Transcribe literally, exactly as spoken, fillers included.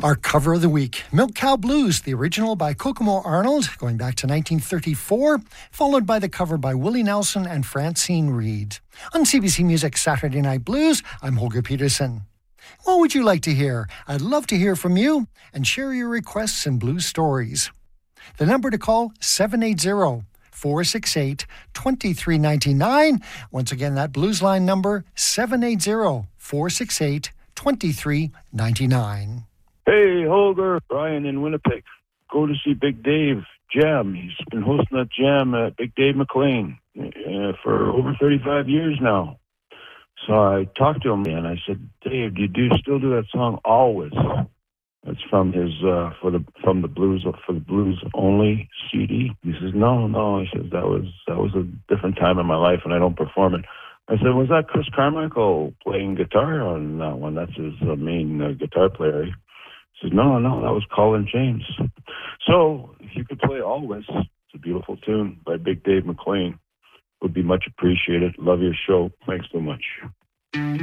Our cover of the week, Milk Cow Blues, the original by Kokomo Arnold, going back to nineteen thirty-four, followed by the cover by Willie Nelson and Francine Reed. On C B C Music Saturday Night Blues, I'm Holger Peterson. What would you like to hear? I'd love to hear from you and share your requests and blues stories. The number to call, seven eight zero, four six eight, two three nine nine. Once again, that blues line number, seven eight zero, four six eight, two three nine nine. Hey, Holger, Brian in Winnipeg. Go to see Big Dave Jam. He's been hosting that jam at Big Dave McLean uh, for over thirty-five years now. So I talked to him and I said, Dave, do you do, still do that song Always? That's from his uh, for the from the blues for the blues only C D. He says, no, no. He says that was that was a different time in my life and I don't perform it. I said, was that Chris Carmichael playing guitar on that one? That's his uh, main uh, guitar player. He says, no, no, that was Colin James. So if you could play Always, it's a beautiful tune by Big Dave McLean. Would be much appreciated. Love your show. Thanks so much.